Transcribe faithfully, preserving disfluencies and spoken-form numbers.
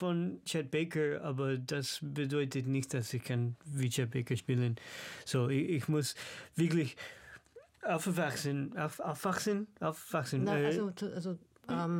von Chet Baker, aber das bedeutet nicht, dass ich kann wie Chet Baker spielen. So, ich, ich muss wirklich aufwachsen, auf, aufwachsen, aufwachsen. Na, äh, also, also ähm,